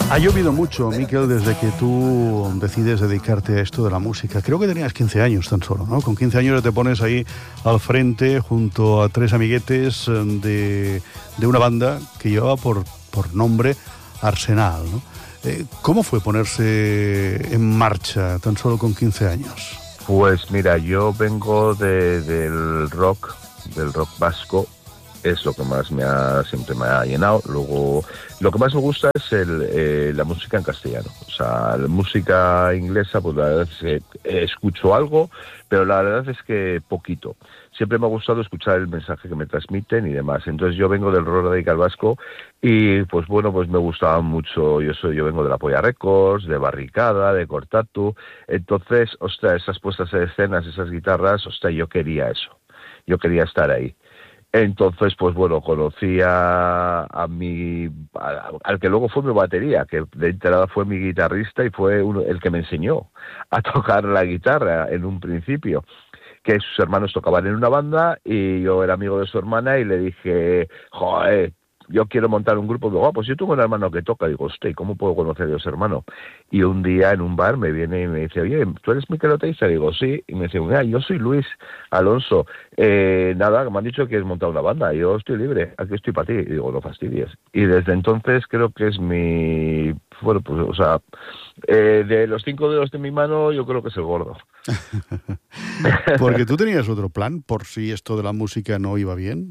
Ha llovido mucho, Miquel, desde que tú decides dedicarte a esto de la música. Creo que tenías 15 años tan solo, ¿no? Con 15 años te pones ahí al frente junto a 3 amiguetes de una banda que llevaba por nombre Arsenal, ¿no? ¿Cómo fue ponerse en marcha tan solo con 15 años? Pues mira, yo vengo del rock vasco. Es lo que más siempre me ha llenado. Luego, lo que más me gusta es la música en castellano. O sea, la música inglesa, pues la verdad es que escucho algo, pero la verdad es que poquito. Siempre me ha gustado escuchar el mensaje que me transmiten y demás. Entonces yo vengo del rock radical vasco y pues bueno, pues me gustaba mucho. Yo vengo de la Polla Records, de Barricada, de Cortatu. Entonces, ostras, esas puestas en escenas, esas guitarras, ostras, yo quería eso. Yo quería estar ahí. Entonces, pues bueno, conocí al que luego fue mi batería, que de entrada fue mi guitarrista y fue el que me enseñó a tocar la guitarra en un principio, que sus hermanos tocaban en una banda y yo era amigo de su hermana y le dije, joder, yo quiero montar un grupo. Digo, pues yo tengo un hermano que toca. Digo, hostia, ¿cómo puedo conocer a ese hermano? Y un día en un bar me viene y me dice, oye, ¿tú eres Miquel Oteiza? Digo, sí. Y me dice, mira, yo soy Luis Alonso. Nada, me han dicho que quieres montar una banda. Y yo estoy libre, aquí estoy para ti. Y digo, no fastidies. Y desde entonces creo que es bueno, pues, o sea, de los 5 dedos de mi mano, yo creo que es el gordo. Porque tú tenías otro plan por si esto de la música no iba bien.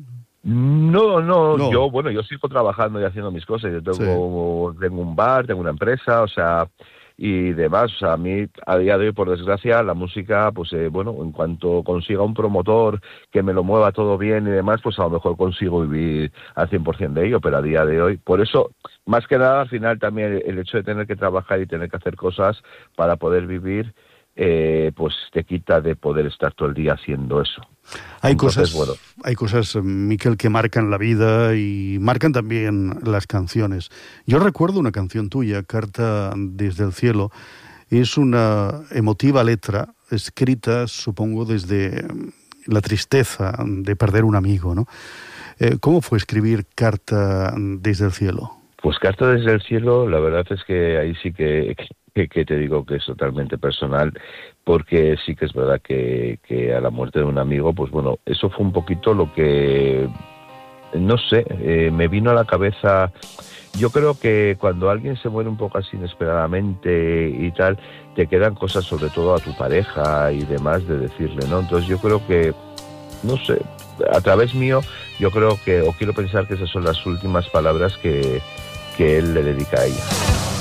No. Yo sigo trabajando y haciendo mis cosas. Yo tengo un bar, tengo una empresa, o sea, y demás. O sea, a mí, a día de hoy, por desgracia, la música, pues bueno, en cuanto consiga un promotor que me lo mueva todo bien y demás, pues a lo mejor consigo vivir al 100% de ello, pero a día de hoy, por eso, más que nada, al final también el hecho de tener que trabajar y tener que hacer cosas para poder vivir, pues te quita de poder estar todo el día haciendo eso. Hay cosas, Miquel, que marcan la vida y marcan también las canciones. Yo recuerdo una canción tuya, Carta desde el cielo. Es una emotiva letra escrita, supongo, desde la tristeza de perder un amigo, ¿no? ¿Cómo fue escribir Carta desde el cielo? Pues Carta desde el cielo, la verdad es que ahí sí que te digo que es totalmente personal, porque sí que es verdad que a la muerte de un amigo, pues bueno, eso fue un poquito lo que, no sé, me vino a la cabeza. Yo creo que cuando alguien se muere un poco así inesperadamente y tal, te quedan cosas sobre todo a tu pareja y demás de decirle, ¿no? Entonces yo creo que, no sé, a través mío, yo creo que, o quiero pensar que esas son las últimas palabras que él le dedica a ella.